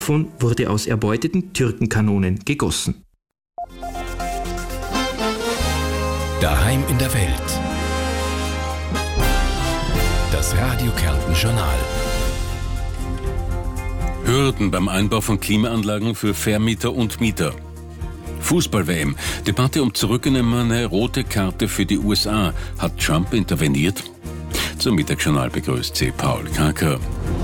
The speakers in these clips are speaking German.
Davon wurde aus erbeuteten Türkenkanonen gegossen. Daheim in der Welt. Das Radio Kärnten Journal. Hürden beim Einbau von Klimaanlagen für Vermieter und Mieter. Fußball-WM. Debatte um zurückgenommene rote Karte für die USA. Hat Trump interveniert? Zum Mittagsjournal begrüßt Sie Paul Kaker.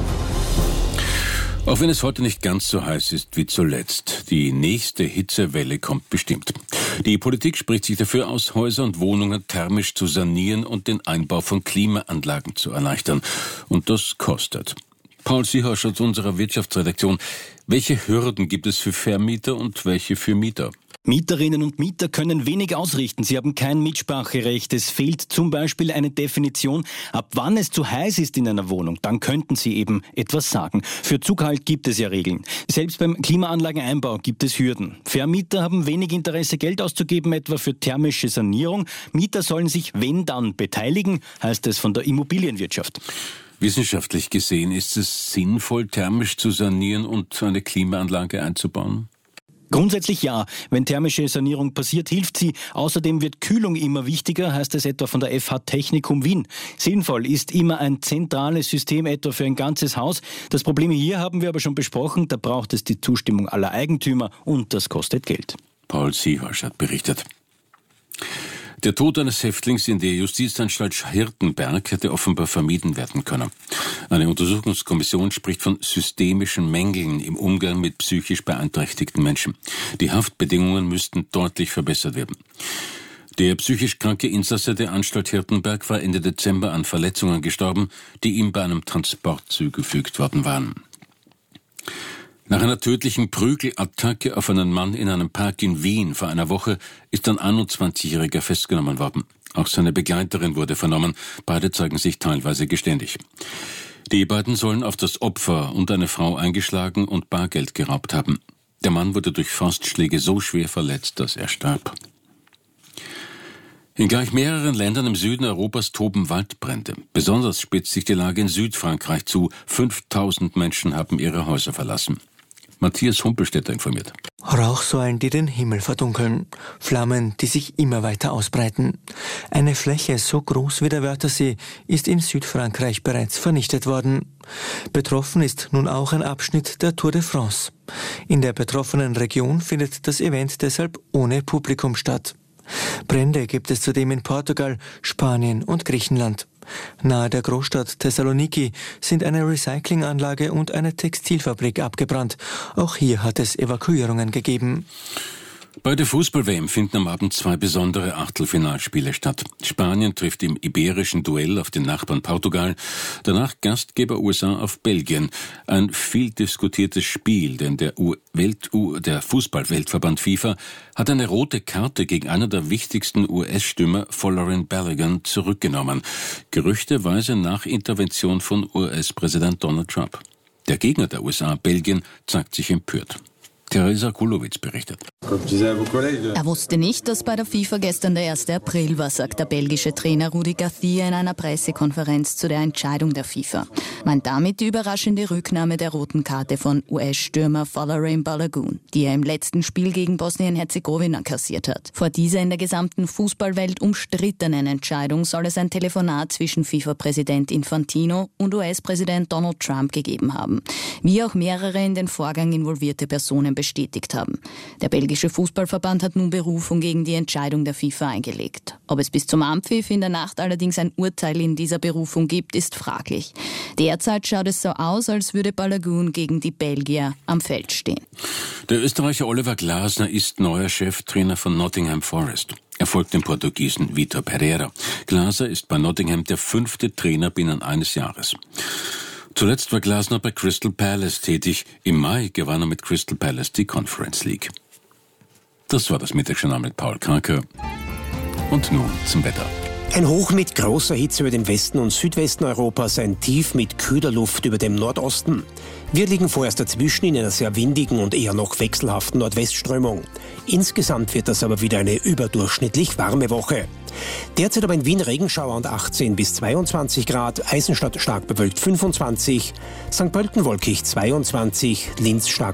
Auch wenn es heute nicht ganz so heiß ist wie zuletzt, die nächste Hitzewelle kommt bestimmt. Die Politik spricht sich dafür aus, Häuser und Wohnungen thermisch zu sanieren und den Einbau von Klimaanlagen zu erleichtern. Und das kostet. Paul Siehaus aus unserer Wirtschaftsredaktion. Welche Hürden gibt es für Vermieter und welche für Mieter? Mieterinnen und Mieter können wenig ausrichten. Sie haben kein Mitspracherecht. Es fehlt zum Beispiel eine Definition, ab wann es zu heiß ist in einer Wohnung. Dann könnten sie eben etwas sagen. Für zu kalt gibt es ja Regeln. Selbst beim Klimaanlageneinbau gibt es Hürden. Vermieter haben wenig Interesse, Geld auszugeben, etwa für thermische Sanierung. Mieter sollen sich, wenn dann, beteiligen, heißt es von der Immobilienwirtschaft. Wissenschaftlich gesehen ist es sinnvoll, thermisch zu sanieren und eine Klimaanlage einzubauen? Grundsätzlich ja. Wenn thermische Sanierung passiert, hilft sie. Außerdem wird Kühlung immer wichtiger, heißt es etwa von der FH Technikum Wien. Sinnvoll ist immer ein zentrales System, etwa für ein ganzes Haus. Das Problem hier haben wir aber schon besprochen. Da braucht es die Zustimmung aller Eigentümer und das kostet Geld. Paul Siehaus hat berichtet. Der Tod eines Häftlings in der Justizanstalt Hirtenberg hätte offenbar vermieden werden können. Eine Untersuchungskommission spricht von systemischen Mängeln im Umgang mit psychisch beeinträchtigten Menschen. Die Haftbedingungen müssten deutlich verbessert werden. Der psychisch kranke Insasse der Anstalt Hirtenberg war Ende Dezember an Verletzungen gestorben, die ihm bei einem Transport zugefügt worden waren. Nach einer tödlichen Prügelattacke auf einen Mann in einem Park in Wien vor einer Woche ist ein 21-Jähriger festgenommen worden. Auch seine Begleiterin wurde vernommen. Beide zeigen sich teilweise geständig. Die beiden sollen auf das Opfer und eine Frau eingeschlagen und Bargeld geraubt haben. Der Mann wurde durch Faustschläge so schwer verletzt, dass er starb. In gleich mehreren Ländern im Süden Europas toben Waldbrände. Besonders spitzt sich die Lage in Südfrankreich zu. 5000 Menschen haben ihre Häuser verlassen. Matthias Humpelstädter informiert. Rauchsäulen, die den Himmel verdunkeln. Flammen, die sich immer weiter ausbreiten. Eine Fläche so groß wie der Wörthersee ist in Südfrankreich bereits vernichtet worden. Betroffen ist nun auch ein Abschnitt der Tour de France. In der betroffenen Region findet das Event deshalb ohne Publikum statt. Brände gibt es zudem in Portugal, Spanien und Griechenland. Nahe der Großstadt Thessaloniki sind eine Recyclinganlage und eine Textilfabrik abgebrannt. Auch hier hat es Evakuierungen gegeben. Bei der Fußball-WM finden am Abend 2 besondere Achtelfinalspiele statt. Spanien trifft im iberischen Duell auf den Nachbarn Portugal, danach Gastgeber USA auf Belgien. Ein viel diskutiertes Spiel, denn der Fußball-Weltverband FIFA hat eine rote Karte gegen einen der wichtigsten US-Stürmer, Folarin Balogun, zurückgenommen. Gerüchteweise nach Intervention von US-Präsident Donald Trump. Der Gegner der USA, Belgien, zeigt sich empört. Theresa Kulowitz berichtet. Er wusste nicht, dass bei der FIFA gestern der 1. April war, sagt der belgische Trainer Rudi Garcia in einer Pressekonferenz zu der Entscheidung der FIFA. Meint damit die überraschende Rücknahme der roten Karte von US-Stürmer Folarin Balogun, die er im letzten Spiel gegen Bosnien-Herzegowina kassiert hat. Vor dieser in der gesamten Fußballwelt umstrittenen Entscheidung soll es ein Telefonat zwischen FIFA-Präsident Infantino und US-Präsident Donald Trump gegeben haben, wie auch mehrere in den Vorgang involvierte Personen bestätigt haben. Der belgische Fußballverband hat nun Berufung gegen die Entscheidung der FIFA eingelegt. Ob es bis zum Anpfiff in der Nacht allerdings ein Urteil in dieser Berufung gibt, ist fraglich. Derzeit schaut es so aus, als würde Balogun gegen die Belgier am Feld stehen. Der Österreicher Oliver Glasner ist neuer Cheftrainer von Nottingham Forest. Er folgt dem Portugiesen Vitor Pereira. Glasner ist bei Nottingham der 5. Trainer binnen eines Jahres. Zuletzt war Glasner bei Crystal Palace tätig. Im Mai gewann er mit Crystal Palace die Conference League. Das war das Mittagsjournal mit Paul Kaker. Und nun zum Wetter. Ein Hoch mit großer Hitze über dem Westen und Südwesten Europas, ein Tief mit kühler Luft über dem Nordosten. Wir liegen vorerst dazwischen in einer sehr windigen und eher noch wechselhaften Nordwestströmung. Insgesamt wird das aber wieder eine überdurchschnittlich warme Woche. Derzeit aber in Wien Regenschauer und 18 bis 22 Grad, Eisenstadt stark bewölkt 25, St. Pölten wolkig 22, Linz stark